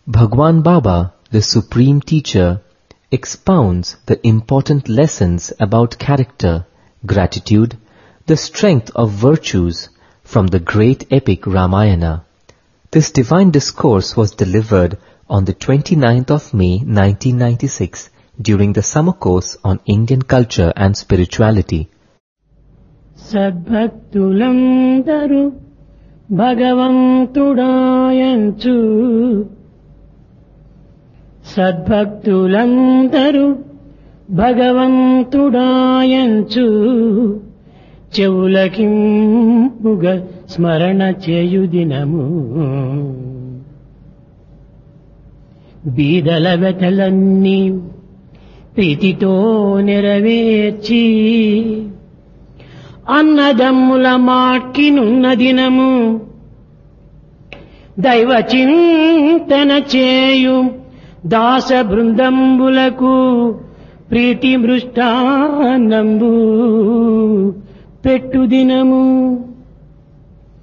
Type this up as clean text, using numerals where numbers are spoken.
Bhagwan Baba, the Supreme Teacher, expounds the important lessons about character, gratitude, the strength of virtues from the great epic Ramayana. This divine discourse was delivered on the 29th of May 1996 during the summer course on Indian culture and spirituality. సద్భక్తులందరూ భగవంతుడాయంచు సద్భక్తులందరూ భగవంతుడాయంచు చెవులకింపుగ స్మరణ చేయు దినము బీదల వ్యథలన్నీ ప్రీతితో నెరవేర్చి అన్నదమ్ముల మాట్కినున్న దినము దైవ చింతన చేయు దాస బృందంబులకు ప్రీతి మృష్టాన్నంబు పెట్టు దినము.